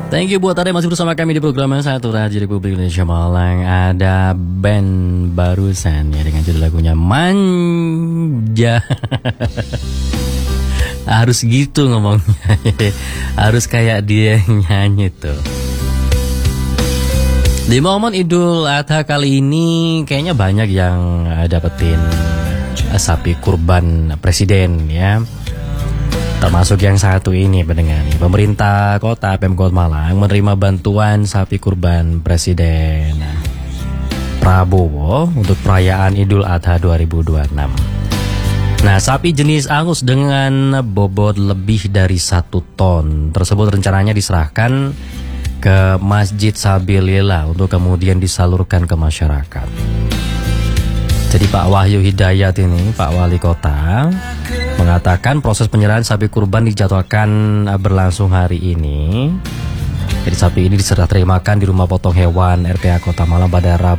Thank you buat Anda masih bersama kami di program Satu Radio Republik Indonesia Malang. Ada band barusan ya dengan judul lagunya Manja. Harus gitu ngomongnya. Harus kayak dia yang nyanyi tuh. Di momen Idul Adha kali ini kayaknya banyak yang dapetin sapi kurban presiden ya. Termasuk yang satu ini pendengar. Pemerintah kota Pemkot Malang menerima bantuan sapi kurban Presiden Prabowo untuk perayaan Idul Adha 2026. Nah, sapi jenis Angus dengan bobot lebih dari 1 ton tersebut rencananya diserahkan ke Masjid Sabilillah untuk kemudian disalurkan ke masyarakat. Jadi Pak Wahyu Hidayat ini, Pak Wali Kota, mengatakan proses penyerahan sapi kurban dijadwalkan berlangsung hari ini. Jadi sapi ini diserah terimakan di Rumah Potong Hewan RPA Kota Malang pada Rabu